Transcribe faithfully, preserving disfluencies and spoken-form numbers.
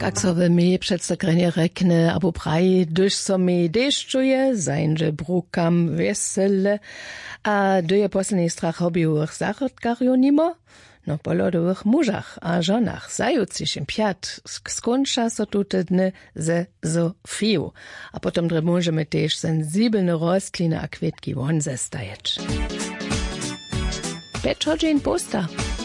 Tak so by mi předsekrenie rekne, abo praji, dyž so mi deščuje, zańże brukam wesele, a dyje posledný strach hobbyuch zachotkarju nimo, no polodowych mużach a żonach zajutrzyszym piat skończa so tute dny ze Sofiu, a potom dre możemy też sensibelne rostliny a kwietki won zestajeć. Pięć godzin posta.